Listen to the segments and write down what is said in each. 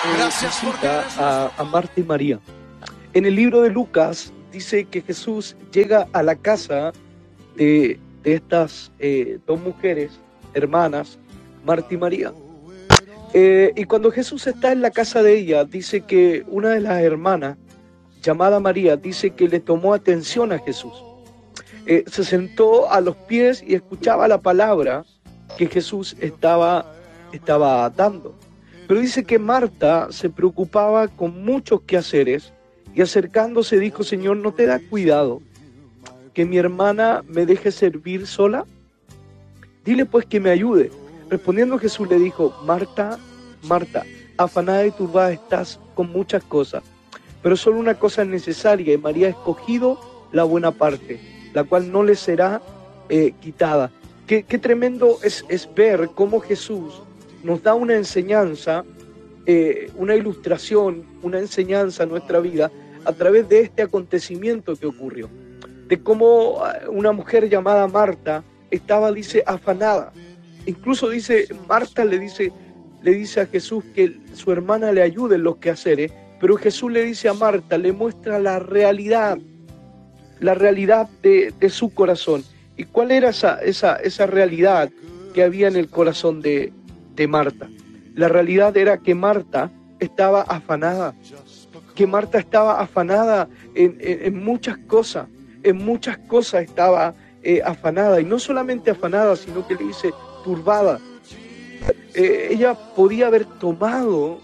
visita a Marta y María. En el libro de Lucas dice que Jesús llega a la casa de estas dos mujeres, hermanas, Marta y María. Y cuando Jesús está en la casa de ella, dice que una de las hermanas, llamada María, dice que le tomó atención a Jesús. Se sentó a los pies y escuchaba la palabra que Jesús estaba dando. Pero dice que Marta se preocupaba con muchos quehaceres y acercándose dijo: Señor, ¿no te da cuidado que mi hermana me deje servir sola? Dile pues que me ayude. Respondiendo Jesús le dijo: Marta, Marta, afanada y turbada estás con muchas cosas, pero solo una cosa es necesaria, y María ha escogido la buena parte, la cual no le será quitada. Qué tremendo es ver cómo Jesús nos da una enseñanza, una ilustración, una enseñanza a nuestra vida a través de este acontecimiento que ocurrió. De cómo una mujer llamada Marta estaba, dice, afanada. Incluso dice, Marta le dice a Jesús que su hermana le ayude en los quehaceres, pero Jesús le dice a Marta, le muestra la realidad de su corazón. ¿Y cuál era esa realidad que había en el corazón de Marta? La realidad era que Marta estaba afanada, en muchas cosas, estaba afanada, y no solamente afanada, sino que le dice turbada. Ella podía haber tomado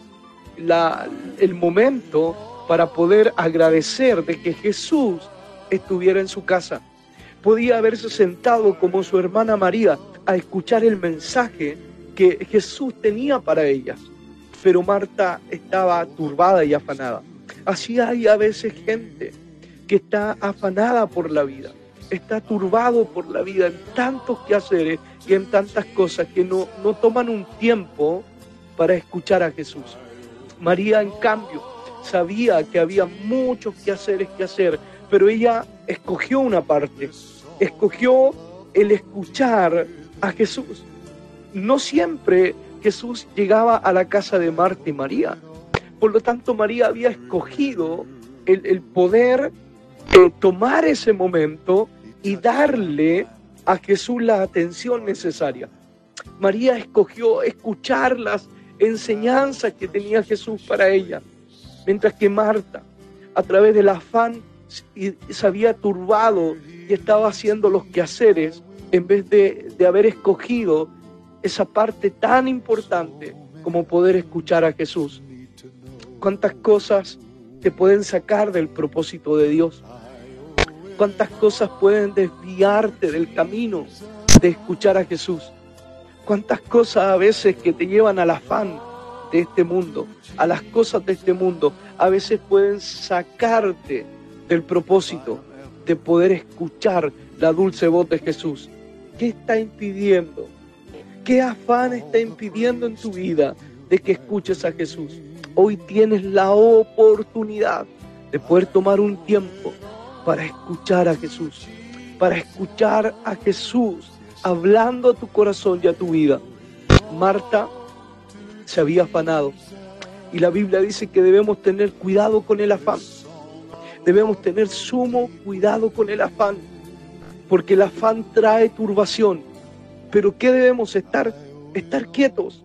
el momento para poder agradecer de que Jesús estuviera en su casa. Podía haberse sentado como su hermana María a escuchar el mensaje que Jesús tenía para ella. Pero Marta estaba turbada y afanada. Así hay a veces gente que está afanada por la vida, está turbado por la vida en tantos quehaceres y en tantas cosas que no toman un tiempo para escuchar a Jesús. María, en cambio, sabía que había muchos quehaceres que hacer, pero ella escogió una parte, escogió el escuchar a Jesús. No siempre Jesús llegaba a la casa de Marta y María. Por lo tanto, María había escogido el poder tomar ese momento y darle a Jesús la atención necesaria. María escogió escuchar las enseñanzas que tenía Jesús para ella, mientras que Marta, a través del afán, se había turbado y estaba haciendo los quehaceres en vez de haber escogido esa parte tan importante como poder escuchar a Jesús. ¿Cuántas cosas te pueden sacar del propósito de Dios? ¿Cuántas cosas pueden desviarte del camino de escuchar a Jesús? ¿Cuántas cosas a veces que te llevan al afán de este mundo, a las cosas de este mundo, a veces pueden sacarte del propósito de poder escuchar la dulce voz de Jesús? ¿Qué está impidiendo? ¿Qué afán está impidiendo en tu vida de que escuches a Jesús? Hoy tienes la oportunidad de poder tomar un tiempo para escuchar a Jesús, hablando a tu corazón y a tu vida. Marta se había afanado, y la Biblia dice que debemos tener cuidado con el afán. Debemos tener sumo cuidado con el afán, porque el afán trae turbación. Pero ¿qué debemos estar? Estar quietos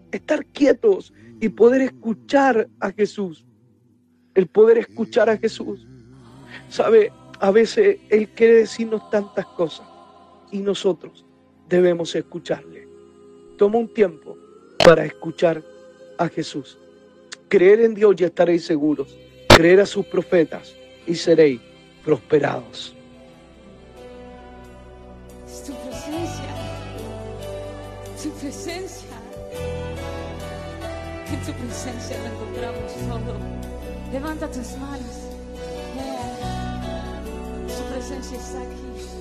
y poder escuchar a Jesús. El poder escuchar a Jesús. ¿Sabe? A veces Él quiere decirnos tantas cosas y nosotros debemos escucharle. Toma un tiempo para escuchar a Jesús. Creer en Dios y estaréis seguros. Creer a sus profetas y seréis prosperados. Es tu presencia. En tu presencia lo encontramos todo. Levanta tus manos. Su presencia está aquí.